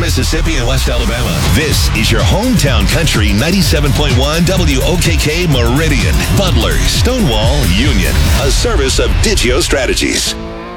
Mississippi, and West Alabama. This is your hometown country 97.1 WOKK Meridian, Butler, Stonewall, Union. A service of Digio Strategies.